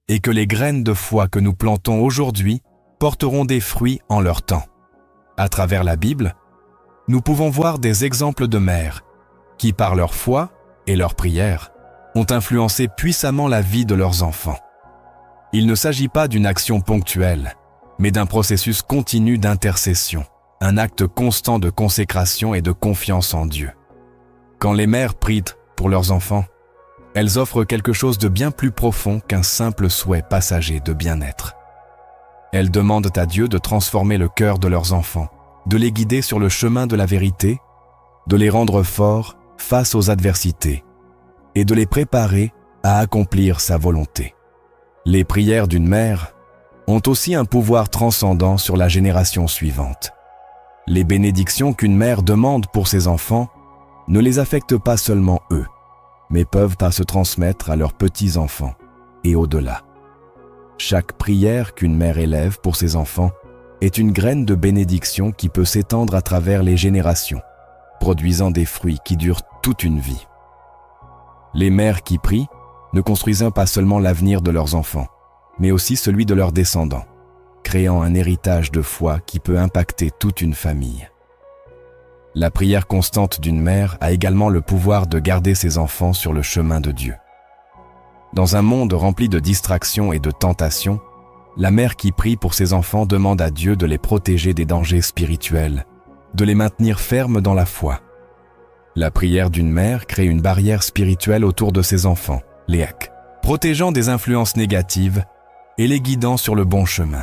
et que les graines de foi que nous plantons aujourd'hui porteront des fruits en leur temps. À travers la Bible, nous pouvons voir des exemples de mères qui, par leur foi et leur prière, ont influencé puissamment la vie de leurs enfants. Il ne s'agit pas d'une action ponctuelle, mais d'un processus continu d'intercession, un acte constant de consécration et de confiance en Dieu. Quand les mères prient pour leurs enfants, elles offrent quelque chose de bien plus profond qu'un simple souhait passager de bien-être. Elles demandent à Dieu de transformer le cœur de leurs enfants, de les guider sur le chemin de la vérité, de les rendre forts face aux adversités et de les préparer à accomplir sa volonté. Les prières d'une mère ont aussi un pouvoir transcendant sur la génération suivante. Les bénédictions qu'une mère demande pour ses enfants ne les affectent pas seulement eux, mais peuvent se transmettre à leurs petits-enfants et au-delà. Chaque prière qu'une mère élève pour ses enfants est une graine de bénédiction qui peut s'étendre à travers les générations, produisant des fruits qui durent toute une vie. Les mères qui prient ne construisent pas seulement l'avenir de leurs enfants, mais aussi celui de leurs descendants, créant un héritage de foi qui peut impacter toute une famille. La prière constante d'une mère a également le pouvoir de garder ses enfants sur le chemin de Dieu. Dans un monde rempli de distractions et de tentations, la mère qui prie pour ses enfants demande à Dieu de les protéger des dangers spirituels, de les maintenir fermes dans la foi. La prière d'une mère crée une barrière spirituelle autour de ses enfants, Léak, protégeant des influences négatives et les guidant sur le bon chemin.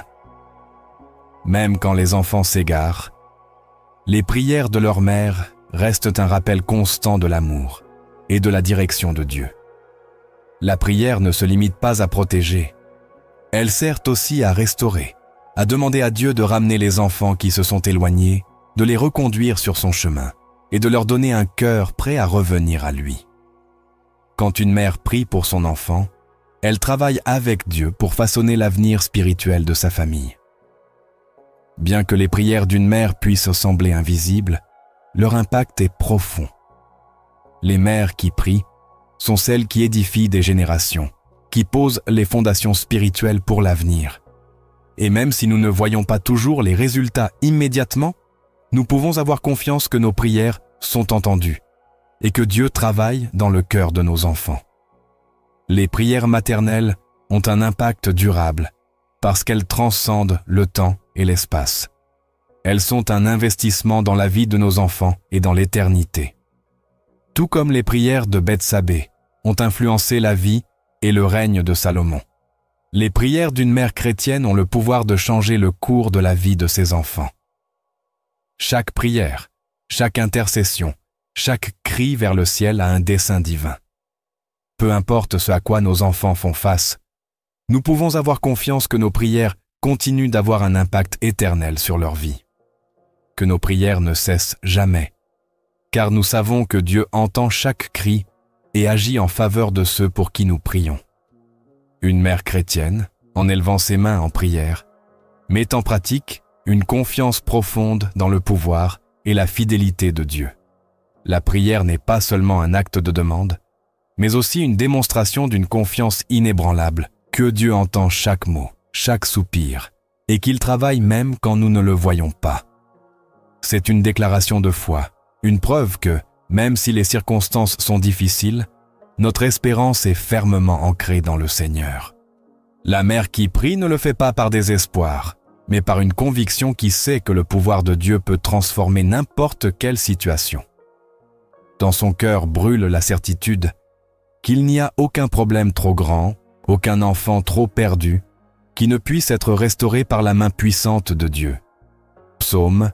Même quand les enfants s'égarent, les prières de leur mère restent un rappel constant de l'amour et de la direction de Dieu. La prière ne se limite pas à protéger. Elle sert aussi à restaurer, à demander à Dieu de ramener les enfants qui se sont éloignés, de les reconduire sur son chemin et de leur donner un cœur prêt à revenir à lui. Quand une mère prie pour son enfant, elle travaille avec Dieu pour façonner l'avenir spirituel de sa famille. Bien que les prières d'une mère puissent sembler invisibles, leur impact est profond. Les mères qui prient sont celles qui édifient des générations, qui posent les fondations spirituelles pour l'avenir. Et même si nous ne voyons pas toujours les résultats immédiatement, nous pouvons avoir confiance que nos prières sont entendues et que Dieu travaille dans le cœur de nos enfants. Les prières maternelles ont un impact durable parce qu'elles transcendent le temps et l'espace. Elles sont un investissement dans la vie de nos enfants et dans l'éternité. Tout comme les prières de Bethsabée ont influencé la vie et le règne de Salomon. Les prières d'une mère chrétienne ont le pouvoir de changer le cours de la vie de ses enfants. Chaque prière, chaque intercession, chaque cri vers le ciel a un dessein divin. Peu importe ce à quoi nos enfants font face, nous pouvons avoir confiance que nos prières continuent d'avoir un impact éternel sur leur vie. Que nos prières ne cessent jamais, car nous savons que Dieu entend chaque cri et agit en faveur de ceux pour qui nous prions. Une mère chrétienne, en élevant ses mains en prière, met en pratique une confiance profonde dans le pouvoir et la fidélité de Dieu. La prière n'est pas seulement un acte de demande, mais aussi une démonstration d'une confiance inébranlable que Dieu entend chaque mot, chaque soupir, et qu'il travaille même quand nous ne le voyons pas. C'est une déclaration de foi, une preuve que, même si les circonstances sont difficiles, notre espérance est fermement ancrée dans le Seigneur. La mère qui prie ne le fait pas par désespoir, mais par une conviction qui sait que le pouvoir de Dieu peut transformer n'importe quelle situation. Dans son cœur brûle la certitude qu'il n'y a aucun problème trop grand, aucun enfant trop perdu, qui ne puisse être restauré par la main puissante de Dieu. Psaume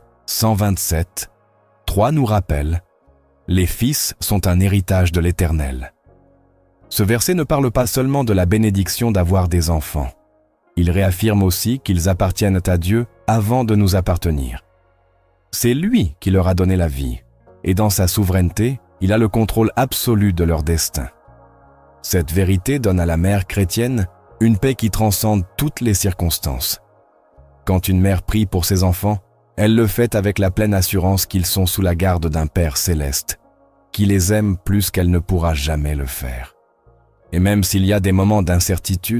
127, 3 nous rappelle « Les fils sont un héritage de l'Éternel ». Ce verset ne parle pas seulement de la bénédiction d'avoir des enfants. Il réaffirme aussi qu'ils appartiennent à Dieu avant de nous appartenir. C'est lui qui leur a donné la vie, et dans sa souveraineté, il a le contrôle absolu de leur destin. Cette vérité donne à la mère chrétienne une paix qui transcende toutes les circonstances. Quand une mère prie pour ses enfants, elle le fait avec la pleine assurance qu'ils sont sous la garde d'un Père céleste, qui les aime plus qu'elle ne pourra jamais le faire. Et même s'il y a des moments d'incertitude,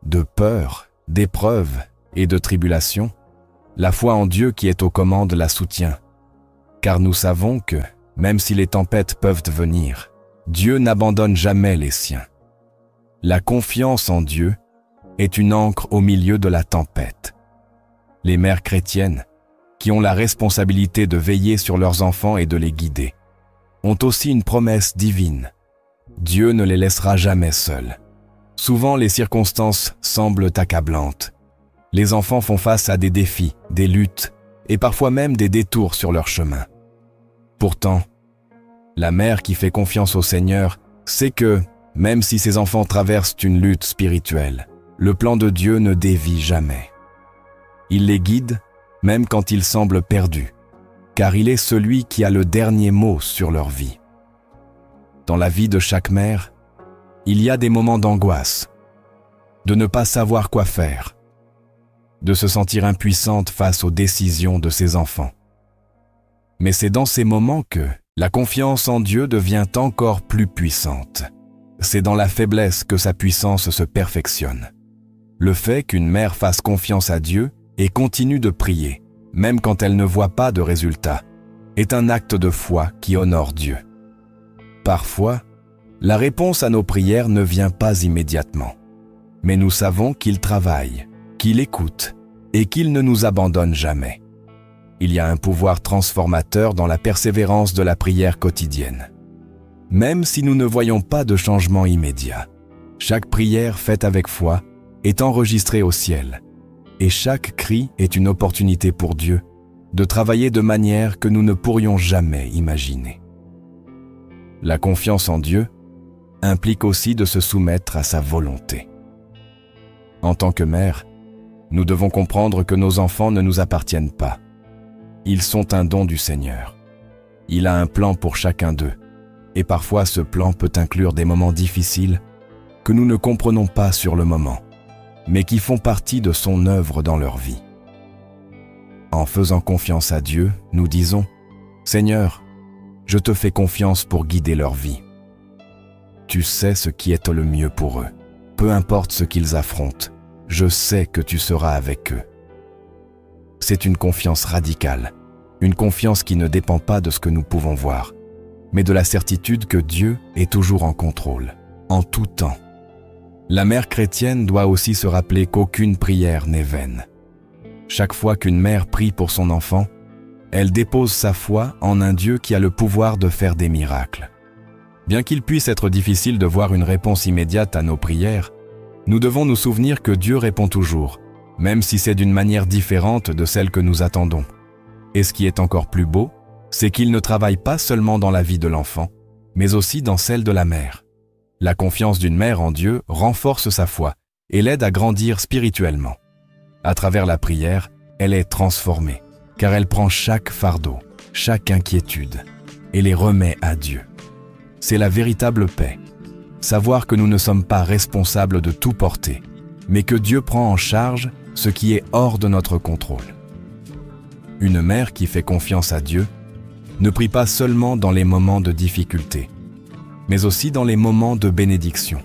de peur, d'épreuves et de tribulations, la foi en Dieu qui est aux commandes la soutient. Car nous savons que, même si les tempêtes peuvent venir, Dieu n'abandonne jamais les siens. La confiance en Dieu est une ancre au milieu de la tempête. Les mères chrétiennes, qui ont la responsabilité de veiller sur leurs enfants et de les guider, ont aussi une promesse divine. Dieu ne les laissera jamais seuls. Souvent, les circonstances semblent accablantes. Les enfants font face à des défis, des luttes et parfois même des détours sur leur chemin. Pourtant, la mère qui fait confiance au Seigneur sait que, même si ses enfants traversent une lutte spirituelle, le plan de Dieu ne dévie jamais. Il les guide, même quand ils semblent perdus, car il est celui qui a le dernier mot sur leur vie. Dans la vie de chaque mère, il y a des moments d'angoisse, de ne pas savoir quoi faire, de se sentir impuissante face aux décisions de ses enfants. Mais c'est dans ces moments que la confiance en Dieu devient encore plus puissante. C'est dans la faiblesse que sa puissance se perfectionne. Le fait qu'une mère fasse confiance à Dieu et continue de prier, même quand elle ne voit pas de résultat, est un acte de foi qui honore Dieu. Parfois, la réponse à nos prières ne vient pas immédiatement, mais nous savons qu'il travaille, qu'il écoute et qu'il ne nous abandonne jamais. Il y a un pouvoir transformateur dans la persévérance de la prière quotidienne. Même si nous ne voyons pas de changement immédiat, chaque prière faite avec foi est enregistrée au ciel, et chaque cri est une opportunité pour Dieu de travailler de manière que nous ne pourrions jamais imaginer. La confiance en Dieu implique aussi de se soumettre à sa volonté. En tant que mère, nous devons comprendre que nos enfants ne nous appartiennent pas. Ils sont un don du Seigneur. Il a un plan pour chacun d'eux, et parfois ce plan peut inclure des moments difficiles que nous ne comprenons pas sur le moment, mais qui font partie de son œuvre dans leur vie. En faisant confiance à Dieu, nous disons « Seigneur, je te fais confiance pour guider leur vie. Tu sais ce qui est le mieux pour eux. Peu importe ce qu'ils affrontent, je sais que tu seras avec eux. » C'est une confiance radicale, une confiance qui ne dépend pas de ce que nous pouvons voir, mais de la certitude que Dieu est toujours en contrôle, en tout temps. La mère chrétienne doit aussi se rappeler qu'aucune prière n'est vaine. Chaque fois qu'une mère prie pour son enfant, elle dépose sa foi en un Dieu qui a le pouvoir de faire des miracles. Bien qu'il puisse être difficile de voir une réponse immédiate à nos prières, nous devons nous souvenir que Dieu répond toujours, même si c'est d'une manière différente de celle que nous attendons. Et ce qui est encore plus beau, c'est qu'il ne travaille pas seulement dans la vie de l'enfant, mais aussi dans celle de la mère. La confiance d'une mère en Dieu renforce sa foi et l'aide à grandir spirituellement. À travers la prière, elle est transformée, car elle prend chaque fardeau, chaque inquiétude, et les remet à Dieu. C'est la véritable paix. Savoir que nous ne sommes pas responsables de tout porter, mais que Dieu prend en charge ce qui est hors de notre contrôle. Une mère qui fait confiance à Dieu ne prie pas seulement dans les moments de difficulté, mais aussi dans les moments de bénédiction.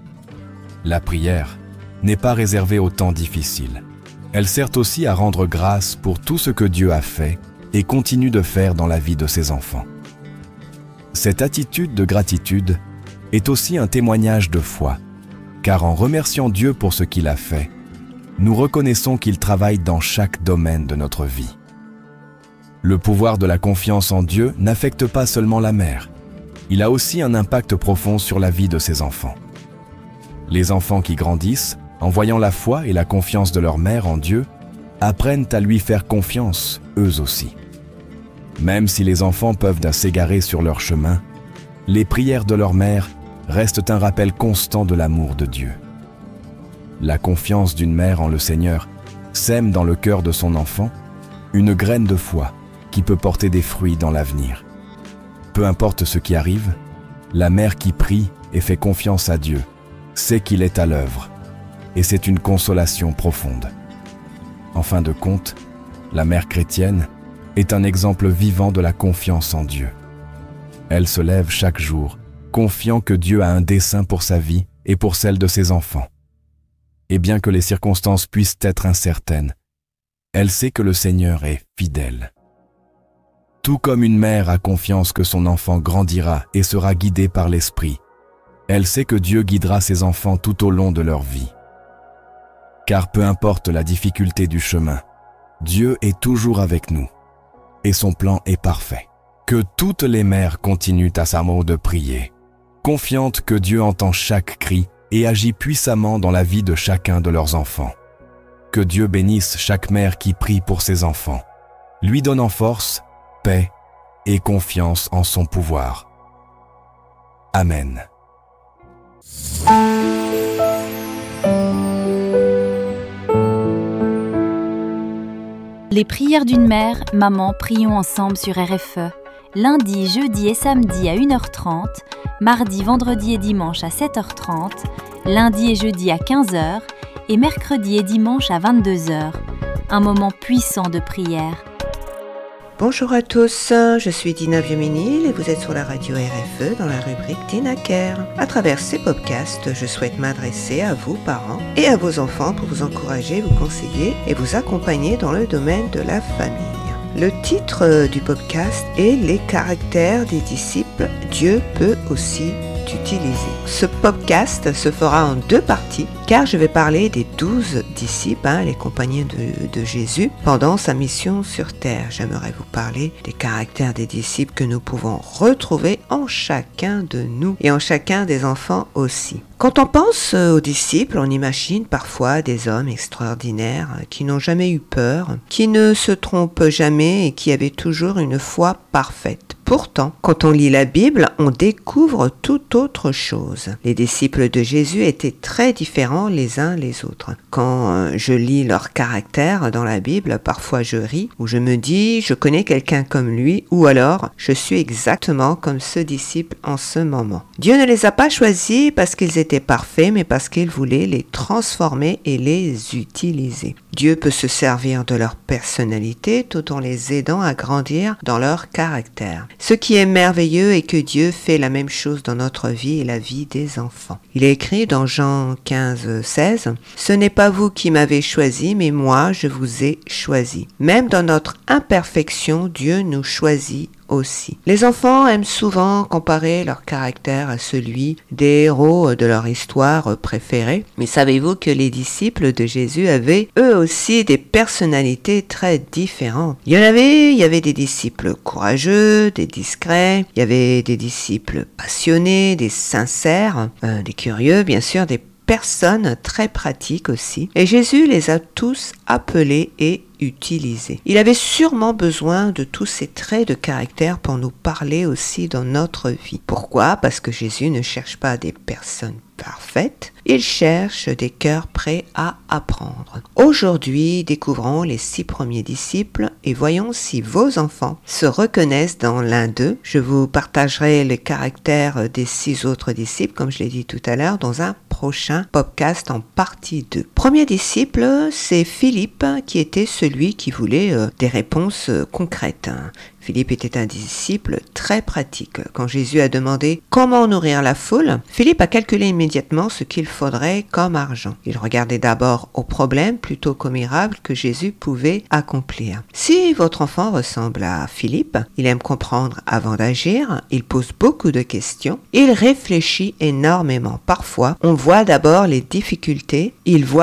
La prière n'est pas réservée aux temps difficiles. Elle sert aussi à rendre grâce pour tout ce que Dieu a fait et continue de faire dans la vie de ses enfants. Cette attitude de gratitude est aussi un témoignage de foi, car en remerciant Dieu pour ce qu'il a fait, nous reconnaissons qu'il travaille dans chaque domaine de notre vie. Le pouvoir de la confiance en Dieu n'affecte pas seulement la mère, il a aussi un impact profond sur la vie de ses enfants. Les enfants qui grandissent, en voyant la foi et la confiance de leur mère en Dieu, apprennent à lui faire confiance, eux aussi. Même si les enfants peuvent s'égarer sur leur chemin, les prières de leur mère restent un rappel constant de l'amour de Dieu. La confiance d'une mère en le Seigneur sème dans le cœur de son enfant une graine de foi qui peut porter des fruits dans l'avenir. Peu importe ce qui arrive, la mère qui prie et fait confiance à Dieu sait qu'il est à l'œuvre, et c'est une consolation profonde. En fin de compte, la mère chrétienne est un exemple vivant de la confiance en Dieu. Elle se lève chaque jour, confiant que Dieu a un dessein pour sa vie et pour celle de ses enfants. Et bien que les circonstances puissent être incertaines, elle sait que le Seigneur est fidèle. Tout comme une mère a confiance que son enfant grandira et sera guidé par l'Esprit, elle sait que Dieu guidera ses enfants tout au long de leur vie. Car peu importe la difficulté du chemin, Dieu est toujours avec nous et son plan est parfait. Que toutes les mères continuent à sa mot de prier, confiantes que Dieu entend chaque cri et agit puissamment dans la vie de chacun de leurs enfants. Que Dieu bénisse chaque mère qui prie pour ses enfants, lui donnant force, paix et confiance en son pouvoir. Amen. Les prières d'une mère, maman, prions ensemble sur RFE. Lundi, jeudi et samedi à 1h30, mardi, vendredi et dimanche à 7h30, lundi et jeudi à 15h et mercredi et dimanche à 22h. Un moment puissant de prière. Bonjour à tous, je suis Dina Vieux-Ménil et vous êtes sur la radio RFE dans la rubrique Dina Care. À travers ces podcasts, je souhaite m'adresser à vous, parents, et à vos enfants pour vous encourager, vous conseiller et vous accompagner dans le domaine de la famille. Le titre du podcast est « Les caractères des disciples, Dieu peut aussi t'utiliser ». Ce podcast se fera en 2 parties car je vais parler des 12 disciples, les compagnons de Jésus, pendant sa mission sur terre. J'aimerais vous parler des caractères des disciples que nous pouvons retrouver en chacun de nous et en chacun des enfants aussi. Quand on pense aux disciples, on imagine parfois des hommes extraordinaires qui n'ont jamais eu peur, qui ne se trompent jamais et qui avaient toujours une foi parfaite. Pourtant, quand on lit la Bible, on découvre tout autre chose. Les disciples de Jésus étaient très différents les uns les autres. Quand je lis leur caractère dans la Bible, parfois je ris ou je me dis je connais quelqu'un comme lui ou alors je suis exactement comme ce disciple en ce moment. Dieu ne les a pas choisis parce qu'ils étaient parfaits, mais parce qu'il voulait les transformer et les utiliser. Dieu peut se servir de leur personnalité tout en les aidant à grandir dans leur caractère. Ce qui est merveilleux est que Dieu fait la même chose dans notre vie et la vie des enfants. Il est écrit dans Jean 15, 16 « Ce n'est pas vous qui m'avez choisi, mais moi je vous ai choisi. » Même dans notre imperfection, Dieu nous choisit aussi. Les enfants aiment souvent comparer leur caractère à celui des héros de leur histoire préférée. Mais savez-vous que les disciples de Jésus avaient eux aussi des personnalités très différentes? Il y avait des disciples courageux, des discrets, il y avait des disciples passionnés, des sincères, des curieux, bien sûr, des personnes très pratiques aussi. Et Jésus les a tous appelés et utilisés. Il avait sûrement besoin de tous ces traits de caractère pour nous parler aussi dans notre vie. Pourquoi? Parce que Jésus ne cherche pas des personnes parfaites, il cherche des cœurs prêts à apprendre. Aujourd'hui, découvrons les 6 premiers disciples et voyons si vos enfants se reconnaissent dans l'un d'eux. Je vous partagerai les caractères des 6 autres disciples, comme je l'ai dit tout à l'heure, dans un prochain podcast en partie 2. Premier disciple, c'est Philippe, qui était celui qui voulait des réponses concrètes. Philippe était un disciple très pratique. Quand Jésus a demandé comment nourrir la foule, Philippe a calculé immédiatement ce qu'il faudrait comme argent. Il regardait d'abord au problème plutôt qu'au miracle que Jésus pouvait accomplir. Si votre enfant ressemble à Philippe, il aime comprendre avant d'agir, il pose beaucoup de questions, il réfléchit énormément. Parfois, on voit d'abord les difficultés,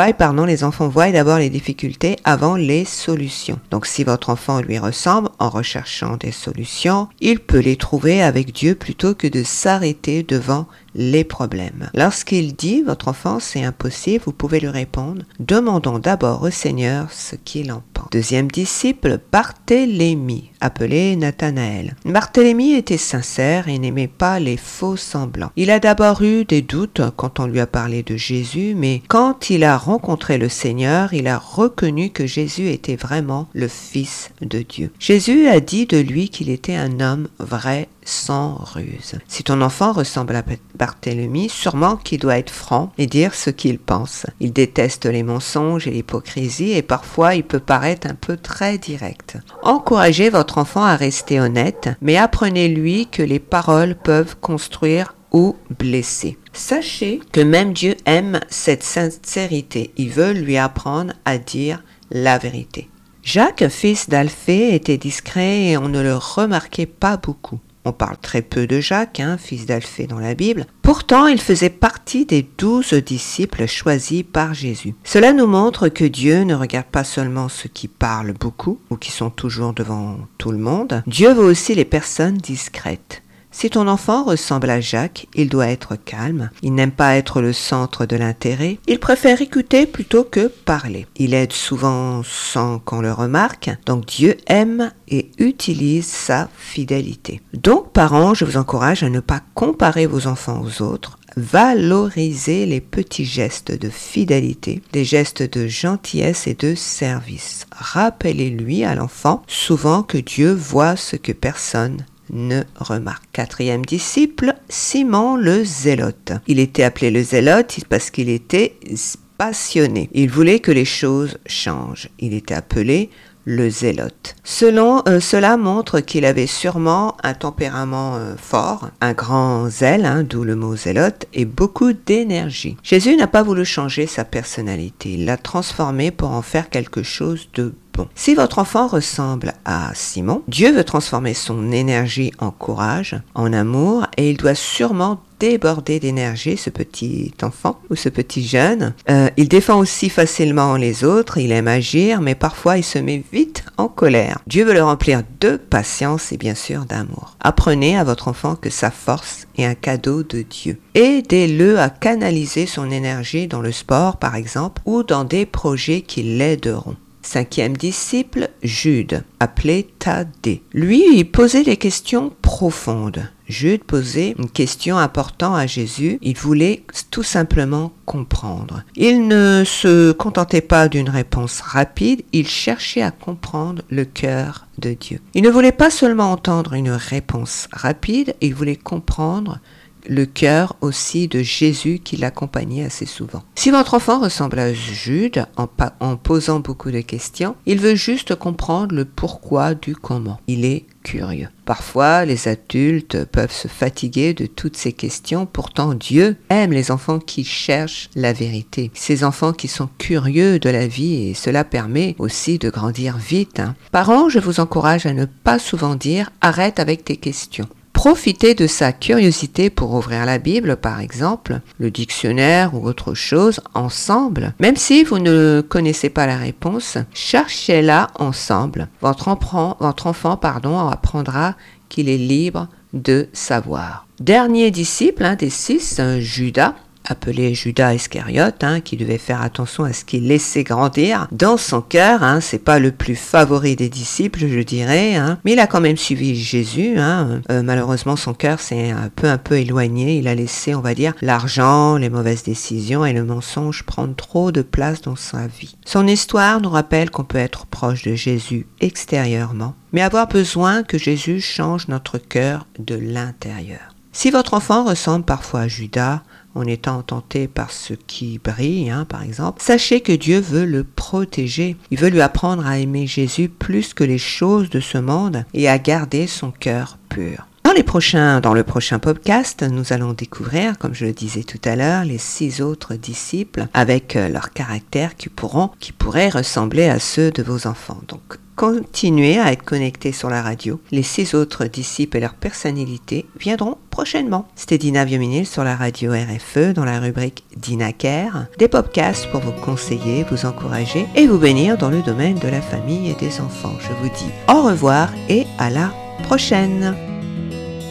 les enfants voient d'abord les difficultés avant les solutions. Donc si votre enfant lui ressemble en recherchant des solutions, il peut les trouver avec Dieu plutôt que de s'arrêter devant les problèmes. Lorsqu'il dit « Votre enfant, c'est impossible », vous pouvez lui répondre « Demandons d'abord au Seigneur ce qu'il en pense ». Deuxième disciple, Barthélemy, appelé Nathanaël. Barthélemy était sincère et n'aimait pas les faux semblants. Il a d'abord eu des doutes quand on lui a parlé de Jésus, mais quand il a rencontré le Seigneur, il a reconnu que Jésus était vraiment le Fils de Dieu. Jésus a dit de lui qu'il était un homme vrai, sans ruse. Si ton enfant ressemble à Barthélemy, sûrement qu'il doit être franc et dire ce qu'il pense. Il déteste les mensonges et l'hypocrisie et parfois il peut paraître un peu très direct. Encouragez votre enfant à rester honnête, mais apprenez-lui que les paroles peuvent construire ou blessé. Sachez que même Dieu aime cette sincérité. Il veut lui apprendre à dire la vérité. Jacques, fils d'Alphée, était discret et on ne le remarquait pas beaucoup. On parle très peu de Jacques, fils d'Alphée dans la Bible. Pourtant, il faisait partie des 12 disciples choisis par Jésus. Cela nous montre que Dieu ne regarde pas seulement ceux qui parlent beaucoup ou qui sont toujours devant tout le monde. Dieu veut aussi les personnes discrètes. Si ton enfant ressemble à Jacques, il doit être calme. Il n'aime pas être le centre de l'intérêt. Il préfère écouter plutôt que parler. Il aide souvent sans qu'on le remarque. Donc Dieu aime et utilise sa fidélité. Donc parents, je vous encourage à ne pas comparer vos enfants aux autres. Valorisez les petits gestes de fidélité, des gestes de gentillesse et de service. Rappelez-lui à l'enfant souvent que Dieu voit ce que personne ne remarque. 4e disciple, Simon le Zélote. Il était appelé le Zélote parce qu'il était passionné. Il voulait que les choses changent. Il était appelé le Zélote. Cela montre qu'il avait sûrement un tempérament fort, un grand zèle, d'où le mot zélote, et beaucoup d'énergie. Jésus n'a pas voulu changer sa personnalité. Il l'a transformée pour en faire quelque chose de bon. Si votre enfant ressemble à Simon, Dieu veut transformer son énergie en courage, en amour, et il doit sûrement déborder d'énergie, ce petit enfant ou ce petit jeune. Il défend aussi facilement les autres, il aime agir, mais parfois il se met vite en colère. Dieu veut le remplir de patience et bien sûr d'amour. Apprenez à votre enfant que sa force est un cadeau de Dieu. Aidez-le à canaliser son énergie dans le sport par exemple, ou dans des projets qui l'aideront. 5e disciple, Jude, appelé Thaddée. Lui, il posait des questions profondes. Jude posait une question importante à Jésus. Il voulait tout simplement comprendre. Il ne se contentait pas d'une réponse rapide, il cherchait à comprendre le cœur de Dieu. Il ne voulait pas seulement entendre une réponse rapide, il voulait comprendre le cœur aussi de Jésus qui l'accompagnait assez souvent. Si votre enfant ressemble à Jude en posant beaucoup de questions, il veut juste comprendre le pourquoi du comment. Il est curieux. Parfois, les adultes peuvent se fatiguer de toutes ces questions. Pourtant, Dieu aime les enfants qui cherchent la vérité. Ces enfants qui sont curieux de la vie et cela permet aussi de grandir vite. Parents, je vous encourage à ne pas souvent dire « arrête avec tes questions ». Profitez de sa curiosité pour ouvrir la Bible, par exemple, le dictionnaire ou autre chose, ensemble. Même si vous ne connaissez pas la réponse, cherchez-la ensemble. Votre enfant apprendra qu'il est libre de savoir. Dernier disciple des 6, Judas, appelé Judas Iscariote, qui devait faire attention à ce qu'il laissait grandir dans son cœur. C'est pas le plus favori des disciples, je dirais, mais il a quand même suivi Jésus. Malheureusement, son cœur s'est un peu éloigné. Il a laissé, on va dire, l'argent, les mauvaises décisions et le mensonge prendre trop de place dans sa vie. Son histoire nous rappelle qu'on peut être proche de Jésus extérieurement, mais avoir besoin que Jésus change notre cœur de l'intérieur. Si votre enfant ressemble parfois à Judas, en étant tenté par ce qui brille, par exemple, sachez que Dieu veut le protéger. Il veut lui apprendre à aimer Jésus plus que les choses de ce monde et à garder son cœur pur. Dans le prochain podcast, nous allons découvrir, comme je le disais tout à l'heure, les 6 autres disciples avec leur caractère qui pourraient ressembler à ceux de vos enfants. Donc, continuez à être connectés sur la radio. Les 6 autres disciples et leur personnalité viendront prochainement. C'était Dina Viominil sur la radio RFE dans la rubrique DinaCare. Des podcasts pour vous conseiller, vous encourager et vous bénir dans le domaine de la famille et des enfants. Je vous dis au revoir et à la prochaine.